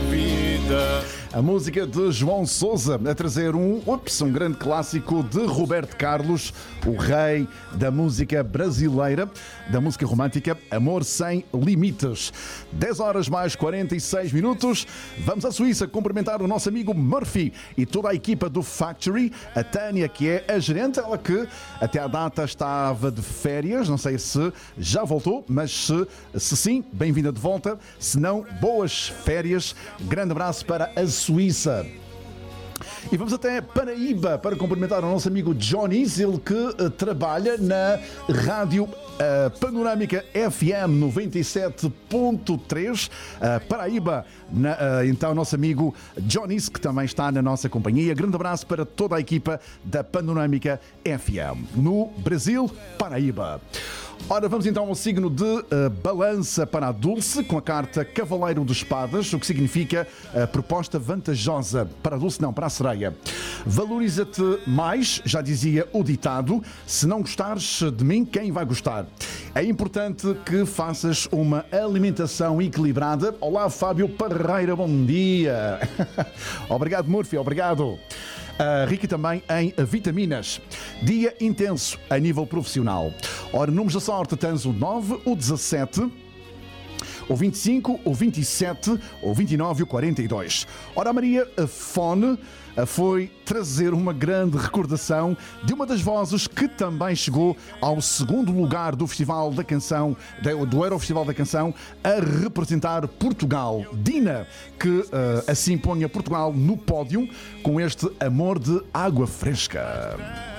vida. A música de João Sousa a trazer um grande clássico de Roberto Carlos, o rei da música brasileira, da música romântica, Amor Sem Limites. 10 horas mais 46 minutos. Vamos à Suíça cumprimentar o nosso amigo Murphy e toda a equipa do Factory, a Tânia, que é a gerente, ela que até à data estava de férias, não sei se já voltou, mas se sim, bem-vinda de volta, se não, boas férias. Grande abraço para a Suíça. E vamos até Paraíba para cumprimentar o nosso amigo Johnny's, ele que trabalha na rádio Panorâmica FM 97.3 Paraíba. Então, nosso amigo Johnny's, que também está na nossa companhia. Grande abraço para toda a equipa da Panorâmica FM no Brasil, Paraíba. Ora, vamos então ao signo de balança para a Dulce, com a carta Cavaleiro de Espadas, o que significa proposta vantajosa. Para a Dulce não, para a sereia. Valoriza-te mais, já dizia o ditado, se não gostares de mim, quem vai gostar? É importante que faças uma alimentação equilibrada. Olá, Fábio Parreira, bom dia. Obrigado, Murphy, obrigado. Rica também em vitaminas. Dia intenso a nível profissional. Ora, números da sorte, tens o 9, o 17, o 25, o 27, o 29 e o 42. Ora, a Maria Fone foi trazer uma grande recordação de uma das vozes que também chegou ao segundo lugar do Festival da Canção, do Eurofestival da Canção, a representar Portugal. Dina, que assim ponha Portugal no pódio com este Amor de Água Fresca.